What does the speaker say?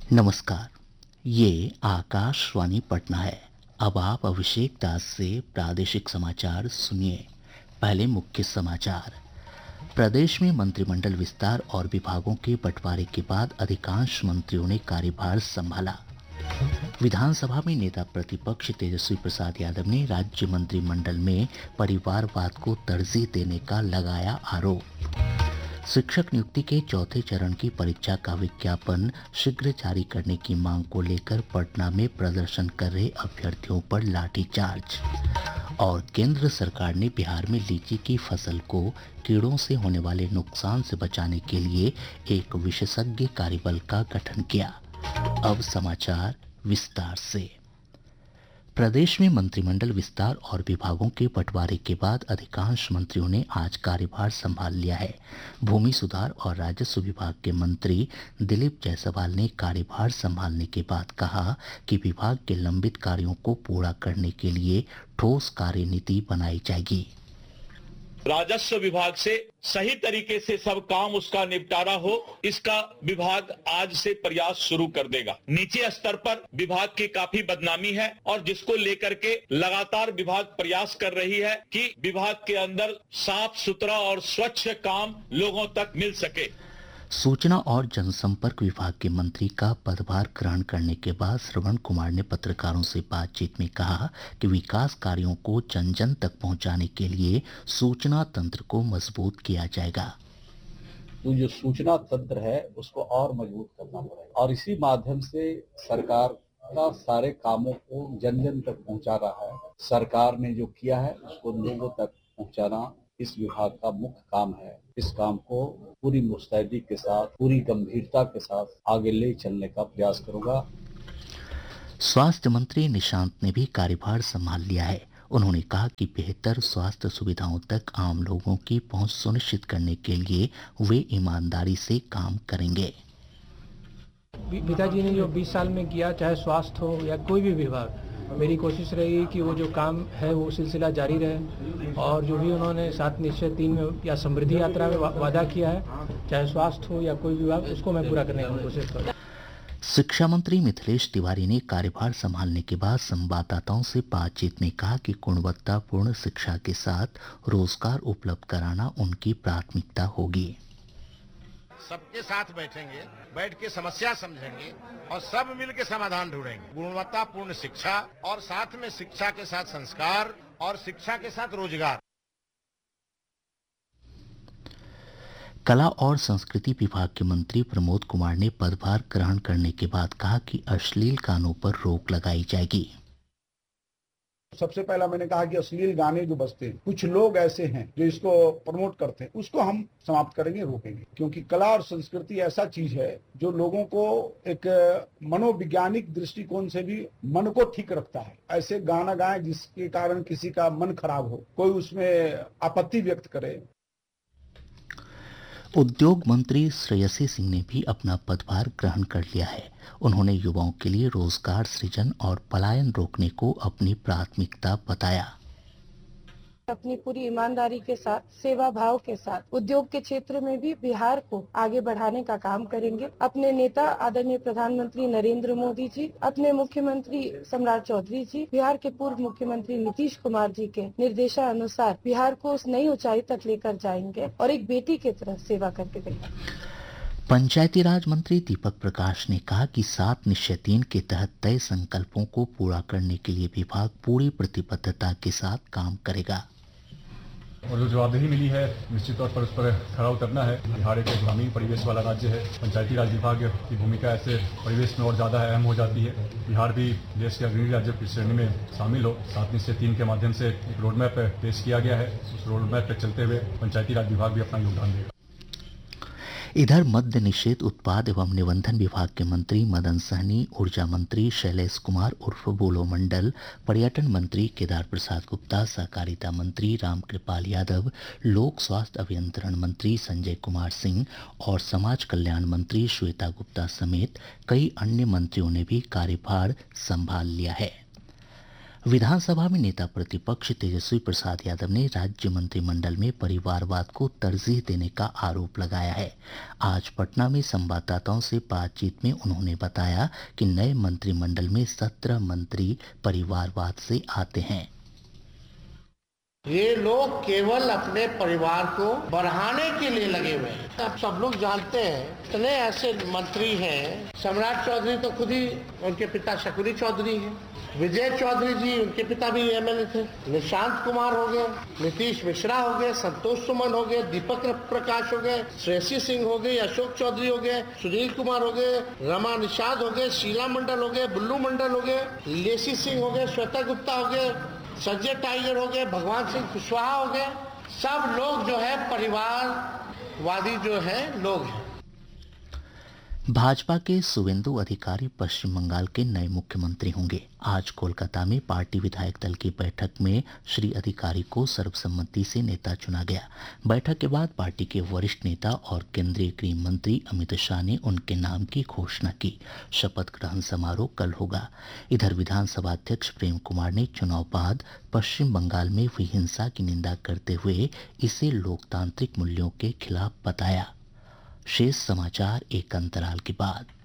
नमस्कार। ये आकाशवाणी पटना है। अब आप अभिषेक दास से प्रादेशिक समाचार सुनिए। पहले मुख्य समाचार। प्रदेश में मंत्रिमंडल विस्तार और विभागों के बंटवारे के बाद अधिकांश मंत्रियों ने कार्यभार संभाला। विधानसभा में नेता प्रतिपक्ष तेजस्वी प्रसाद यादव ने राज्य मंत्रिमंडल में परिवारवाद को तरजीह देने का लगाया आरोप। शिक्षक नियुक्ति के चौथे चरण की परीक्षा का विज्ञापन शीघ्र जारी करने की मांग को लेकर पटना में प्रदर्शन कर रहे अभ्यर्थियों पर लाठीचार्ज। और केंद्र सरकार ने बिहार में लीची की फसल को कीड़ों से होने वाले नुकसान से बचाने के लिए एक विशेषज्ञ कार्यबल का गठन किया। अब समाचार विस्तार से। प्रदेश में मंत्रिमंडल विस्तार और विभागों के बंटवारे के बाद अधिकांश मंत्रियों ने आज कार्यभार संभाल लिया है। भूमि सुधार और राजस्व विभाग के मंत्री दिलीप जायसवाल ने कार्यभार संभालने के बाद कहा कि विभाग के लंबित कार्यों को पूरा करने के लिए ठोस कार्यनीति बनाई जाएगी। राजस्व विभाग से सही तरीके से सब काम उसका निपटारा हो, इसका विभाग आज से प्रयास शुरू कर देगा। निचले स्तर पर विभाग की काफी बदनामी है और जिसको लेकर के लगातार विभाग प्रयास कर रही है कि विभाग के अंदर साफ सुथरा और स्वच्छ काम लोगों तक मिल सके। सूचना और जनसंपर्क विभाग के मंत्री का पदभार ग्रहण करने के बाद श्रवण कुमार ने पत्रकारों से बातचीत में कहा कि विकास कार्यों को जन जन तक पहुंचाने के लिए सूचना तंत्र को मजबूत किया जाएगा। तो जो सूचना तंत्र है उसको और मजबूत करना पड़ेगा और इसी माध्यम से सरकार का सारे कामों को जन जन तक पहुंचा रहा है। सरकार ने जो किया है उसको लोगों तक पहुंचाना इस विभाग का मुख्य काम है। इस काम को पूरी मुस्तैदी के साथ, पूरी गंभीरता के साथ आगे ले चलने का प्रयास करूंगा। स्वास्थ्य मंत्री निशांत ने भी कार्यभार संभाल लिया है। उन्होंने कहा कि बेहतर स्वास्थ्य सुविधाओं तक आम लोगों की पहुंच सुनिश्चित करने के लिए वे ईमानदारी से काम करेंगे। पिताजी ने जो 20 साल में किया, चाहे स्वास्थ्य हो या कोई भी विभाग, मेरी कोशिश रहेगी कि वो जो काम है वो सिलसिला जारी रहे और जो भी उन्होंने 7 निश्चय 3 में या समृद्धि यात्रा में वादा किया है, चाहे स्वास्थ्य हो या कोई विभाग, उसको मैं पूरा करने की कोशिश करूँ। शिक्षा मंत्री मिथिलेश तिवारी ने कार्यभार संभालने के बाद संवाददाताओं से बातचीत में कहा कि गुणवत्तापूर्ण शिक्षा के साथ रोजगार उपलब्ध कराना उनकी प्राथमिकता होगी। सबके साथ बैठेंगे, बैठ के समस्या समझेंगे और सब मिल के समाधान ढूंढेंगे। गुणवत्तापूर्ण शिक्षा और साथ में शिक्षा के साथ संस्कार और शिक्षा के साथ रोजगार। कला और संस्कृति विभाग के मंत्री प्रमोद कुमार ने पदभार ग्रहण करने के बाद कहा कि अश्लील गानों पर रोक लगाई जाएगी। सबसे पहला मैंने कहा कि अश्लील गाने जो बजते हैं, कुछ लोग ऐसे हैं जो इसको प्रमोट करते हैं, उसको हम समाप्त करेंगे, रोकेंगे। क्योंकि कला और संस्कृति ऐसा चीज है जो लोगों को एक मनोवैज्ञानिक दृष्टिकोण से भी मन को ठीक रखता है। ऐसे गाना गाएं जिसके कारण किसी का मन खराब हो, कोई उसमें आपत्ति व्यक्त करे। उद्योग मंत्री श्रेयसी सिंह ने भी अपना पदभार ग्रहण कर लिया है। उन्होंने युवाओं के लिए रोजगार सृजन और पलायन रोकने को अपनी प्राथमिकता बताया। अपनी पूरी ईमानदारी के साथ, सेवा भाव के साथ उद्योग के क्षेत्र में भी बिहार को आगे बढ़ाने का काम करेंगे। अपने नेता आदरणीय प्रधानमंत्री नरेंद्र मोदी जी, अपने मुख्यमंत्री सम्राट चौधरी जी, बिहार के पूर्व मुख्यमंत्री नीतीश कुमार जी के निर्देशानुसार बिहार को उस नई ऊंचाई तक लेकर जाएंगे और एक बेटी की तरह सेवा करके देंगे। पंचायती राज मंत्री दीपक प्रकाश ने कहा कि 7 निश्चय 3 के तहत तय संकल्पों को पूरा करने के लिए विभाग पूरी प्रतिबद्धता के साथ काम करेगा। और जो जवाबदेही मिली है निश्चित तौर पर उस पर खरा उतरना है। बिहार एक ग्रामीण परिवेश वाला राज्य है। पंचायती राज विभाग की भूमिका ऐसे परिवेश में और ज़्यादा अहम हो जाती है। बिहार भी देश के अग्रणी राज्यों की श्रेणी में शामिल हो। 7 निश्चय 3 के माध्यम से एक रोड मैप पेश किया गया है। उस रोड मैप पर चलते हुए पंचायती राज विभाग भी अपना योगदान देगा। इधर मद्य निषेध उत्पाद एवं निबंधन विभाग के मंत्री मदन सहनी, ऊर्जा मंत्री शैलेश कुमार उर्फ बोलो मंडल, पर्यटन मंत्री केदार प्रसाद गुप्ता, सहकारिता मंत्री रामकृपाल यादव, लोक स्वास्थ्य अभियंत्रण मंत्री संजय कुमार सिंह और समाज कल्याण मंत्री श्वेता गुप्ता समेत कई अन्य मंत्रियों ने भी कार्यभार संभाल लिया है। विधानसभा में नेता प्रतिपक्ष तेजस्वी प्रसाद यादव ने राज्य मंत्रिमंडल में परिवारवाद को तरजीह देने का आरोप लगाया है। आज पटना में संवाददाताओं से बातचीत में उन्होंने बताया कि नए मंत्रिमंडल में 17 मंत्री परिवारवाद से आते हैं। ये लोग केवल अपने परिवार को बढ़ाने के लिए लगे हुए हैं। अब सब लोग जानते हैं इतने ऐसे मंत्री हैं। सम्राट चौधरी तो खुद ही, उनके पिता शकुनी चौधरी हैं। विजय चौधरी जी, उनके पिता भी एमएलए थे। निशांत कुमार हो गए, नीतीश मिश्रा हो गए, संतोष सुमन हो गए, दीपक प्रकाश हो गए, श्रेयसी सिंह हो गए, अशोक चौधरी हो गए, सुनील कुमार हो गए, रमा निषाद हो गए, शीला मंडल हो गए, बुल्लू मंडल हो गए, लेसी सिंह हो गए, श्वेता गुप्ता हो गए, संजय टाइगर हो गए, भगवान सिंह कुशवाहा हो गए। सब लोग जो है परिवारवादी जो है लोग हैं। भाजपा के शुवेंदु अधिकारी पश्चिम बंगाल के नए मुख्यमंत्री होंगे। आज कोलकाता में पार्टी विधायक दल की बैठक में श्री अधिकारी को सर्वसम्मति से नेता चुना गया। बैठक के बाद पार्टी के वरिष्ठ नेता और केंद्रीय गृह मंत्री अमित शाह ने उनके नाम की घोषणा की। शपथ ग्रहण समारोह कल होगा। इधर विधानसभा अध्यक्ष प्रेम कुमार ने चुनाव बाद पश्चिम बंगाल में हुई हिंसा की निंदा करते हुए इसे लोकतांत्रिक मूल्यों के खिलाफ बताया। शेष समाचार एक अंतराल के बाद।